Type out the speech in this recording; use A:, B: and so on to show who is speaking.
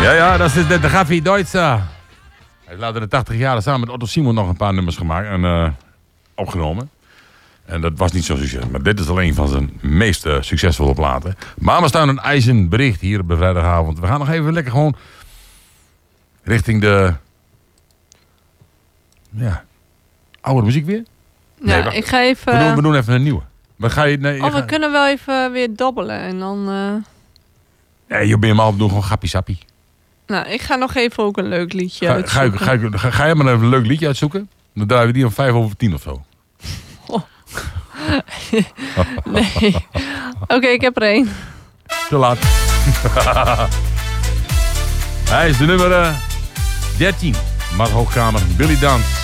A: Ja, dat is de Gaffi Duitser. Hij heeft later in de 80 jaar samen met Otto Simon nog een paar nummers gemaakt en opgenomen. En dat was niet zo'n succes. Maar dit is al een van zijn meest succesvolle platen. Maar we staan een ijzeren bericht hier op de vrijdagavond. We gaan nog even lekker gewoon richting de... Ja, oude muziek weer?
B: Ja, nee, ik ga even...
A: We doen even een nieuwe. Maar ga je,
B: we kunnen wel even weer dobbelen en dan...
A: Nee, je bent maar doen gewoon gappie sappie.
B: Nou, ik ga nog even ook een leuk liedje uitzoeken.
A: Ga je maar even een leuk liedje uitzoeken? Dan draaien we die om 5:10 of zo.
B: Oh. Nee. Oké, ik heb er één.
A: Te laat. Hij is de nummer 13. Matt Hoogkamer, Billy Dans.